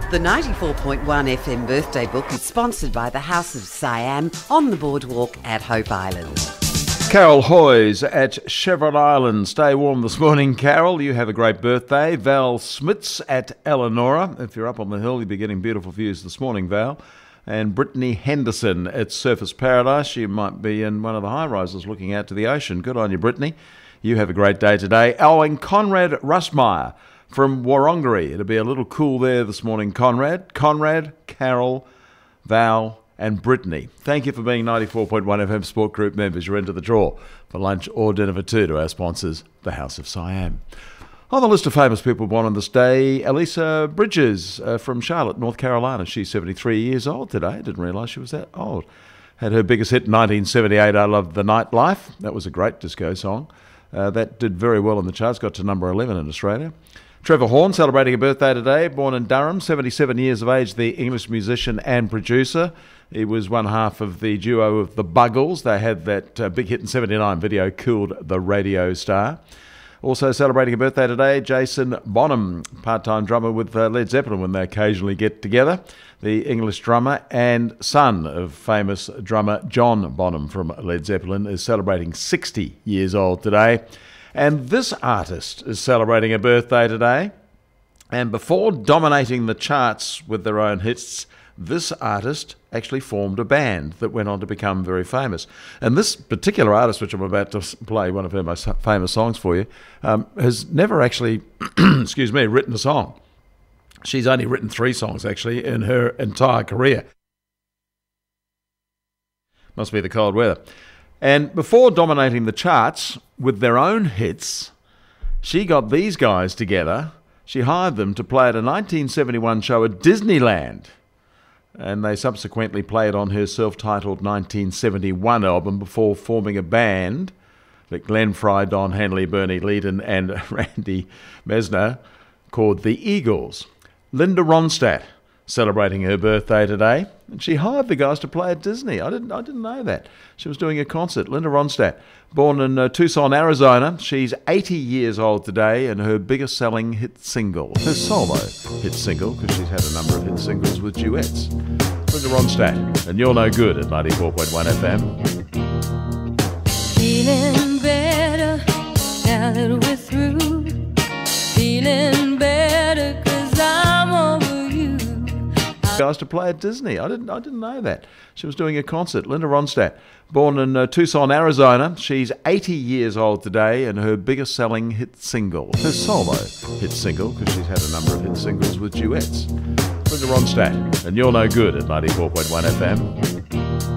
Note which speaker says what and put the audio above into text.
Speaker 1: The 94.1 FM birthday book is sponsored by the House of Siam on the boardwalk at Hope Island.
Speaker 2: Carol Hoyes at Chevron Island. Stay warm this morning, Carol. You have a great birthday. Val Smits at Eleanor. If you're up on the hill, you'll be getting beautiful views this morning, Val. And Brittany Henderson at Surfers Paradise. You might be in one of the high-rises looking out to the ocean. Good on you, Brittany. You have a great day today. Oh, and Conrad Russmeyer from Wurundjeri. It'll be a little cool there this morning, Conrad. Conrad, Carol, Val and Brittany. Thank you for being 94.1 FM Sport Group members. You're into the draw for lunch or dinner for two to our sponsors, the House of Siam. On the list of famous people born on this day, Elisa Bridges from Charlotte, North Carolina. She's 73 years old today. I didn't realise she was that old. Had her biggest hit in 1978, I Love the Nightlife. That was a great disco song. That did very well in the charts, got to number 11 in Australia. Trevor Horn celebrating a birthday today, born in Durham, 77 years of age, the English musician and producer. He was one half of the duo of the Buggles. They had that big hit in 79 video, Cooled the Radio Star. Also celebrating a birthday today, Jason Bonham, part-time drummer with Led Zeppelin when they occasionally get together. The English drummer and son of famous drummer John Bonham from Led Zeppelin is celebrating 60 years old today. And this artist is celebrating a birthday today. And before dominating the charts with their own hits, this artist actually formed a band that went on to become very famous. And this particular artist, which I'm about to play one of her most famous songs for you, has never actually, written a song. She's only written 3 songs, actually, in her entire career. Must be the cold weather. And before dominating the charts with their own hits, she got these guys together. She hired them to play at a 1971 show at Disneyland. And they subsequently played on her self-titled 1971 album before forming a band that Glenn Frey, Don Henley, Bernie Leadon and Randy Mesner called the Eagles. Linda Ronstadt celebrating her birthday today. And she hired the guys to play at Disney. I didn't know that. She was doing a concert. Linda Ronstadt, born in Tucson, Arizona. She's 80 years old today, and her biggest selling hit single, her solo hit single, because she's had a number of hit singles with duets. Linda Ronstadt, and You're No Good at 94.1 FM.
Speaker 3: Feeling better now that we're through. Feeling better 'cause I'm over you.
Speaker 2: Guys to play at Disney. I didn't know that. She was doing a concert. Linda Ronstadt, born in Tucson, Arizona. She's 80 years old today, and her biggest selling hit single, her solo hit single, because she's had a number of hit singles with duets. Linda Ronstadt, and You're No Good at 94.1 FM.